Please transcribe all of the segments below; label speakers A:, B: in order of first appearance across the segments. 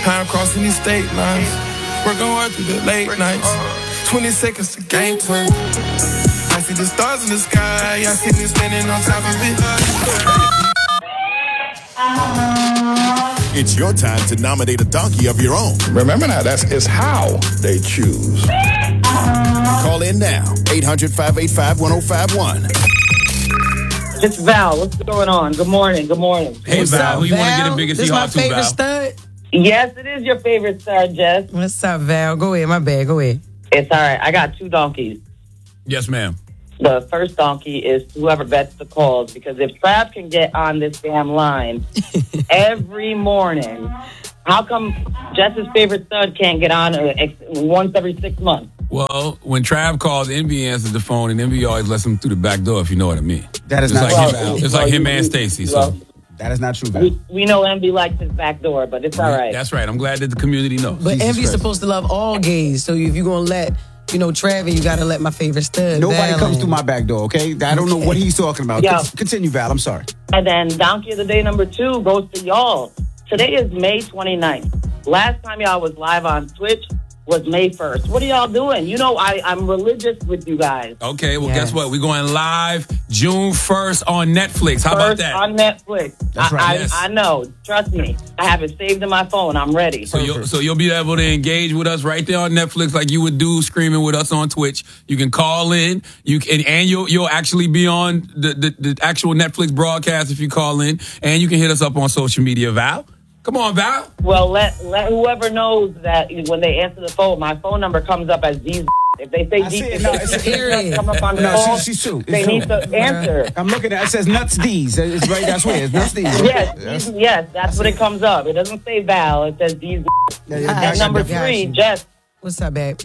A: Time crossing these state lines. Working hard through the late nights. 20 seconds to game time. I see the stars in the sky. I see me standing on top of it.
B: It's your time to nominate a donkey of your own.
C: Remember now, it's how they choose.
B: Call in now, 800-585-1051.
D: It's Val. What's going on? Good morning.
E: Hey,
F: What's
E: Val,
F: up,
E: who you want to
F: Val?
E: get a biggest
F: This
E: hee
F: my
E: haw to,
F: favorite
E: Val?
F: stud.
D: Yes, it is your favorite star, Jess.
F: What's up, Val? Go ahead. My bad. Go ahead.
D: It's all right. I got 2 donkeys.
E: Yes, ma'am.
D: The first donkey is whoever bets the calls, because if Trav can get on this damn line every morning, how come Jess's favorite stud can't get on once every 6 months?
E: Well, when Trav calls, Envy answers the phone, and Envy always lets him through the back door, if you know what I mean.
G: That is
E: It's
G: not
E: like
G: true, Val.
E: It's like him and Stacy. So
G: That is not true, Val.
D: We know Envy likes his back door, but it's all right.
E: that's right. I'm glad that the community knows.
F: But
G: Jesus
F: Envy's
G: Christ.
F: supposed to love all gays. So if you're going to let, Travis, you got to let my favorite stud.
G: Nobody
F: Val
G: comes
F: in.
G: through my back door, okay? I don't know what he's talking about.
D: Yeah.
G: Continue, Val. I'm sorry.
D: And then donkey of the day number 2 goes to y'all. Today is May 29th. Last time y'all was live on Twitch was May 1st. What are y'all doing? I'm religious with you guys.
E: Okay, well,
F: Yes.
E: guess what? We're going live June 1st on Netflix. How about
D: First
E: that?
D: on Netflix.
G: That's right,
E: yes.
D: I know. Trust me. I have it saved in my phone. I'm ready.
E: So you'll be able to engage with us right there on Netflix like you would do screaming with us on Twitch. You can call in. You'll actually be on the actual Netflix broadcast if you call in, and you can hit us up on social media. Val, come on, Val.
D: Well, let whoever knows that when they answer the phone, my phone number comes up as these. If they say
G: I see
D: these,
G: it. No, it's
F: Period.
D: come up on the
G: No,
D: call,
G: she's true. It's
D: they
G: true.
D: need to answer.
G: I'm looking at it. It says Nuts D's. It's right. That's where it is. Nuts D's.
D: Yes, that's what it comes up. It doesn't say Val. It says these. And number 3, Jess,
F: What's up, babe?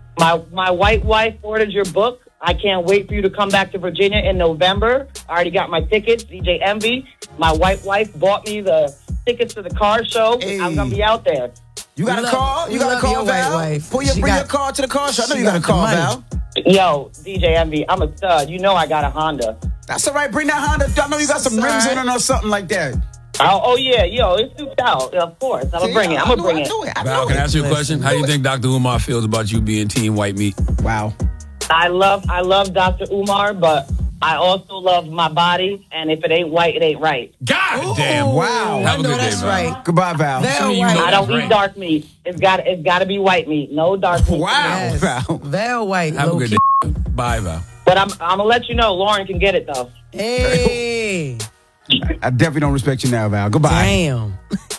D: my white wife ordered your book. I can't wait for you to come back to Virginia in November. I already got my tickets. DJ Envy, my white wife bought me the tickets to the car show.
G: Hey.
D: I'm gonna be out there.
G: You got
F: We
G: a
F: love-
G: car?
F: we
G: You got a
F: love
G: car,
F: your white
G: Val?
F: wife.
G: Bring
F: She
G: your
F: got-
G: car to the car show. I know
F: she
G: you got a
F: got the
G: car,
F: money.
G: Val.
D: Yo, DJ Envy, I'm a stud. You know I got a Honda.
G: That's all right. Bring that Honda. I know you got some rims in it or something like that.
D: Oh yeah, yo, it's souped out. Of course, I'm gonna bring it. I'm gonna bring it.
E: Val, can I ask you a question? How do you think Dr. Umar feels about you being Team White Meat?
G: Wow.
D: I love Dr. Umar, but I also love my body. And if it ain't white, it ain't right.
E: God damn!
G: Wow.
E: Have
F: I
E: a
F: know
E: good day,
F: that's
E: Val.
F: right.
G: Goodbye, Val.
F: Val
E: you
F: white.
E: know
D: I don't
E: That's
D: eat
E: right.
D: dark meat. It's got to be white meat. No dark meat.
G: Wow.
F: Yes.
G: Val.
F: Val white.
E: Have a
F: low
E: good
F: key.
E: day. Bye, Val.
D: But I'm gonna let you know, Lauren can get it though.
F: Hey.
G: I definitely don't respect you now, Val. Goodbye.
F: Damn.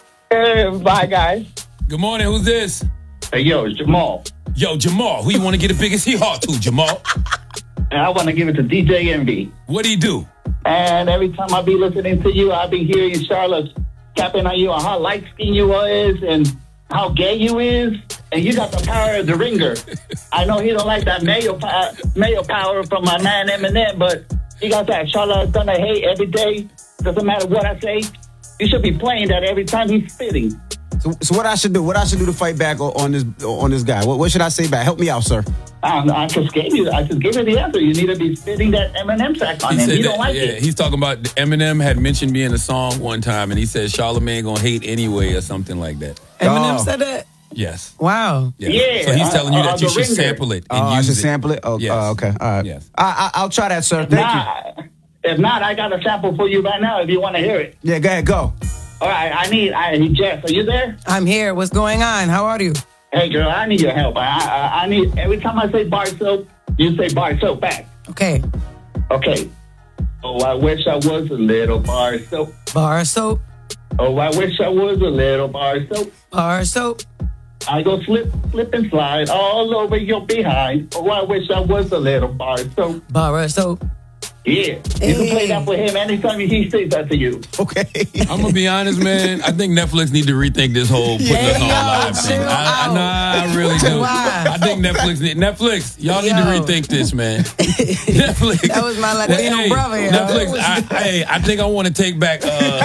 D: Bye, guys.
E: Good morning. Who's this?
H: Hey, yo, it's Jamal.
E: Yo, Jamal. Who you want to get the biggest hee haw to, Jamal?
H: And I want to give it to DJ Envy.
E: What do you do?
H: And every time I be listening to you, I be hearing Charlotte capping on you on how light skinned you is and how gay you is. And you got the power of the ringer. I know he don't like that male power from my man Eminem, but he got that Charlotte gonna hate every day. Doesn't matter what I say. You should be playing that every time he's spitting.
G: So what I should do? What I should do to fight back on this guy? What should I say back? Help me out, sir.
H: I just gave you the answer. You need to be spitting that Eminem track on him. He don't like it.
E: He's talking about Eminem had mentioned me in a song one time, and he said Charlamagne gonna hate anyway or something like that.
F: Eminem
G: Oh.
F: said that?
E: Yes.
F: Wow.
H: Yeah,
E: So he's telling you that you
H: the
E: should
H: ringer.
E: sample it and
G: I
E: use
G: should
E: it.
G: sample it? Oh,
E: Yes.
G: okay. All right.
E: Yes.
G: I'll try that, sir. Thank you.
H: If not, I got a sample for you right now if you want to hear it.
G: Yeah, go ahead. Go.
H: All right, I need Jess. Are you there?
F: I'm here. What's going on? How are you?
H: Hey, girl, I need your help. I need, every time I say bar soap, you say bar soap back.
F: Okay.
H: Okay. Oh, I wish I was a little bar soap.
F: Bar soap.
H: Oh, I wish I was a little bar soap.
F: Bar soap.
H: I go slip and slide all over your behind. Oh, I wish I was a little bar soap.
F: Bar soap.
H: Yeah. You can play that for him anytime he says that to you.
G: Okay.
E: I'm gonna be honest, man. I think Netflix need to rethink this whole putting us on live thing.
F: chill
E: I really do.
F: Why?
E: I think Netflix, y'all need to
F: Yo.
E: rethink this, man. Netflix.
F: That was my Latino brother, yo.
E: Netflix. I think I want to take back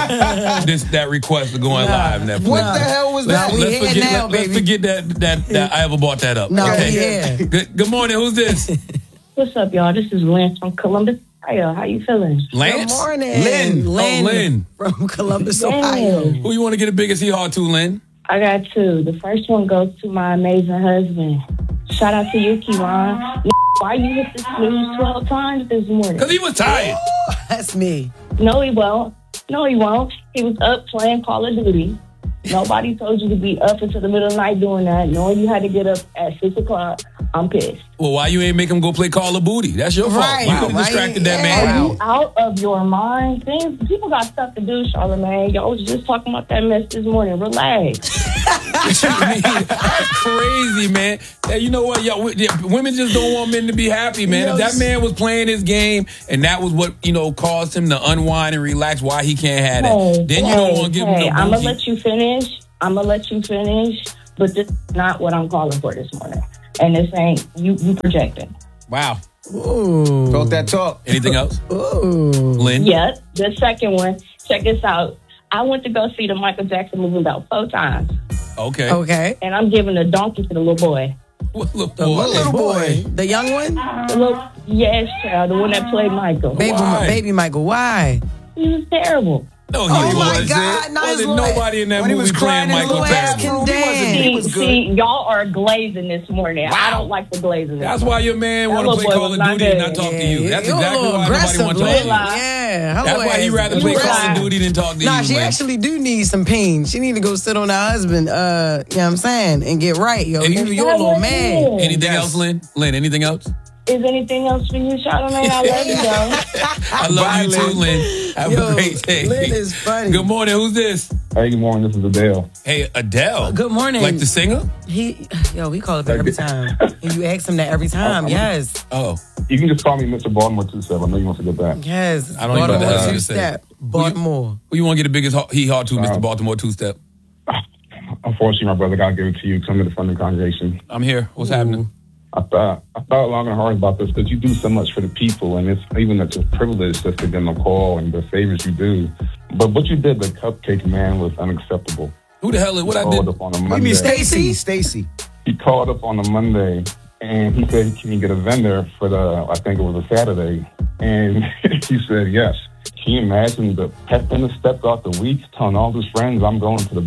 E: that request of going live. Netflix.
G: What the hell was that?
F: we here now,
E: let's
F: baby.
E: forget that I ever brought that up.
F: No,
E: okay.
F: we here.
E: Good morning. Who's this?
I: What's up, y'all? This is Lance from Columbus, Ohio. How you feeling?
E: Lance.
F: Good morning.
G: Lynn.
E: Oh, Lynn.
F: From Columbus,
I: Yeah.
F: Ohio.
E: Who you want to get the biggest hee haw to, Lynn?
I: I got two. The first one goes to my amazing husband. Shout out to you, Kevon. Why you hit the snooze 12 times this morning?
E: Because he was tired.
F: That's me.
I: No, he won't. No, he won't. He was up playing Call of Duty. Nobody told you to be up until the middle of the night doing that. Knowing you had to get up at 6 o'clock, I'm pissed.
E: Well, why you ain't make him go play Call of Booty? That's your fault.
F: Right.
E: You could have distracted that man.
I: Are you out of your mind? People got stuff to do, Charlamagne. Y'all was just talking about that mess this morning. Relax.
E: That's crazy, man. Hey, you know what? Yo, women just don't want men to be happy, man. If that man was playing his game and that was what, caused him to unwind and relax, why he can't have that? Then you don't want to give him no
I: I'm going to let you finish. But this is not what I'm calling for this morning. And this ain't, you projecting.
E: Wow.
F: Ooh.
G: Talk that talk.
E: Anything else?
F: Ooh.
E: Lynn?
I: Yeah, the second one. Check this out. I went to go see the Michael Jackson movie about 4 times.
E: Okay.
I: And I'm giving a donkey to the little boy.
E: What little
F: The
E: boy?
F: little boy. The young one?
I: Yes, child. The one that played Michael.
F: Baby Michael. Why?
I: He was terrible.
E: No, he
F: Oh, my
E: wasn't.
F: God. No,
E: Wasn't
F: his
E: nobody in that
G: when he
E: movie
G: was
E: playing
G: crying in the
E: Michael
G: little ass
E: Jackson.
G: room, he was good.
I: See, y'all are glazing this morning.
E: Wow.
I: I don't like the glazing.
E: That's why your man want to
I: little
E: play
I: boy
E: Call
I: was
E: of
I: not
E: Duty and
I: good.
E: not talk to you. That's
F: You're a
E: exactly
F: little
E: why nobody
F: aggressive,
E: want to talk to you.
I: Lynn.
F: Yeah.
E: That's why he'd rather play Call of Duty than talk to you.
F: Nah, she
E: Lynn.
F: actually do need some pain. She need to go sit on her husband, you know what I'm saying, and get right, yo. You're a little man.
E: Anything else, Lynn? Lynn, anything else?
I: Is anything else for you, Charlamagne? I love you, though.
E: I love you too, Lynn. Have a great day.
F: Lynn is funny.
E: Good morning. Who's this?
J: Hey, good morning. This is Adele.
E: Hey, Adele.
F: Good morning.
E: Like the singer?
F: We call it that every time. And you ask him that every time. Yes.
E: Oh.
J: You can just call me Mr. Baltimore 27. I know you want to get that.
F: Yes.
E: I don't even know what
F: Baltimore
E: to
F: two
E: say.
F: step. Baltimore.
E: Who you want to get the biggest hee-haw to, Mr. Baltimore two-step?
J: Unfortunately, my brother got to give it to you. Come to the front of the congregation.
E: I'm here. What's happening?
J: I thought long and hard about this because you do so much for the people, and it's even it's a privilege just to give them a call and the favors you do. But what you did, the cupcake man, was unacceptable.
E: Who the hell is what I
J: called
E: did?
J: Up on a
G: You
J: Monday.
G: mean Stacy?
J: He called up on a Monday, and he said, "Can you get a vendor for I think it was a Saturday?" And he said, "Yes." Can you imagine the pep in the step out the week, telling all his friends, I'm going to the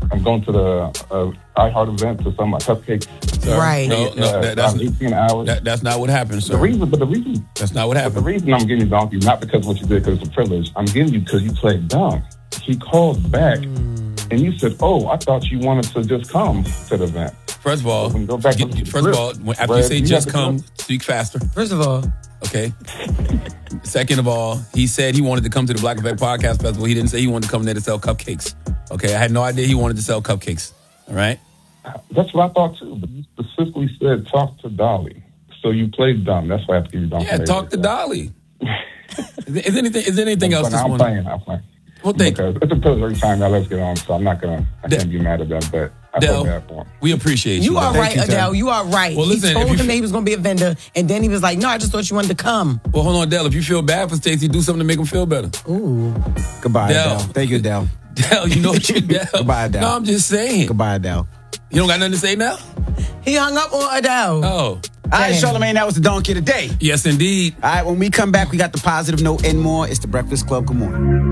J: iHeart event to sell my cupcakes.
E: Sir,
F: Right.
E: No, that's
J: 18 hours.
E: That's not what happened, sir.
J: The reason
E: That's not what happened.
J: the reason I'm giving you donkey, not because of what you did, because it's a privilege. I'm giving you because you played dumb. He called back and you said, "Oh, I thought you wanted to just come to the event."
E: First of all,
J: Go back to the script.
E: after you say just come, speak faster.
F: First of all,
E: Okay. Second of all, he said he wanted to come to the Black Effect Podcast Festival. He didn't say he wanted to come there to sell cupcakes. Okay, I had no idea he wanted to sell cupcakes. All right.
J: That's what I thought too. But you specifically said, "Talk to Dolly." So you played dumb. That's why I have to give you donkey.
E: Yeah, talk to Dolly. Is anything else this
J: I'm
E: morning?
J: playing.
E: Well, thank you.
J: Because it's a privilege every time y'all let's get on, so I can't be mad at that, but I feel bad for him.
E: We appreciate you.
F: you are right, Adele. You are right.
E: Well, listen,
F: he told
E: if you
F: him that he was going to be a vendor, and then he was like, "No, I just thought you wanted to come."
E: Well, hold on, Dell. If you feel bad for Stacey, do something to make him feel better.
F: Ooh.
G: Goodbye,
E: Adele.
G: Adele. Thank you, Adele.
E: Dell, you know what you Dell.
G: Goodbye, Adele.
E: No, I'm just saying.
G: Goodbye, Adele.
E: You don't got nothing to say now?
F: He hung up on Adele.
E: Oh.
G: All right, Charlamagne, that was the donkey of the day.
E: Yes, indeed.
G: All right, when we come back, we got the positive note and more. It's the Breakfast Club. Good morning.